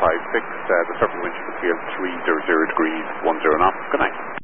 the surface wind should appear 300 degrees, 10 knots. Good night.